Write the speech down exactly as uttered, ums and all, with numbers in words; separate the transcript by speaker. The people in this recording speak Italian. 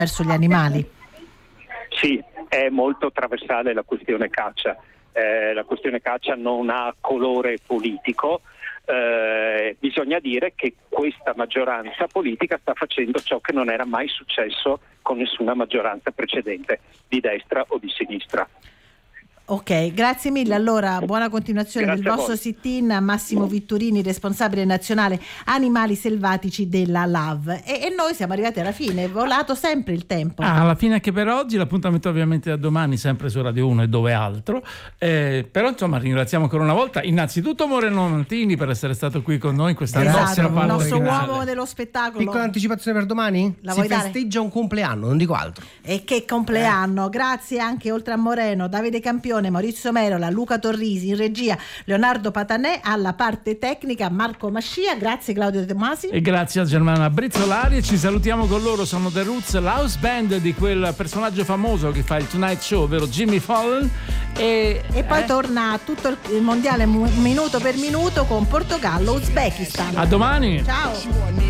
Speaker 1: verso gli animali.
Speaker 2: Sì, è molto trasversale la questione caccia. Eh, la questione caccia non ha colore politico. Eh, bisogna dire che questa maggioranza politica sta facendo ciò che non era mai successo con nessuna maggioranza precedente, di destra o di sinistra.
Speaker 1: Ok, grazie mille. Allora, buona continuazione
Speaker 2: Grazie
Speaker 1: del
Speaker 2: a
Speaker 1: vostro
Speaker 2: voi.
Speaker 1: sit-in a Massimo Vitturini, responsabile nazionale animali selvatici della L A V. E, e noi siamo arrivati alla fine, è volato sempre il tempo.
Speaker 3: Ah, alla fine anche per oggi, l'appuntamento ovviamente da domani sempre su Radio uno e dove altro, eh, però insomma ringraziamo ancora una volta innanzitutto Moreno Mantini per essere stato qui con noi in questa
Speaker 1: Esatto,
Speaker 3: nostra
Speaker 1: il
Speaker 3: parte
Speaker 1: nostro
Speaker 3: finale.
Speaker 1: uomo dello spettacolo.
Speaker 4: Piccola anticipazione per domani?
Speaker 1: La
Speaker 4: si
Speaker 1: vuoi dare?
Speaker 4: festeggia un compleanno, non dico altro.
Speaker 1: E che compleanno, grazie anche oltre a Moreno, Davide Campione, Maurizio Merola, Luca Torrisi in regia, Leonardo Patanè alla parte tecnica, Marco Mascia, grazie Claudio De Tomasi
Speaker 3: E grazie a Germana Brizzolari, e ci salutiamo con loro, sono The Roots, l'house band di quel personaggio famoso che fa il Tonight Show, ovvero Jimmy Fallon, e,
Speaker 1: e poi
Speaker 3: eh,
Speaker 1: torna tutto il mondiale mu- minuto per minuto con Portogallo Uzbekistan.
Speaker 3: a domani.
Speaker 1: Ciao.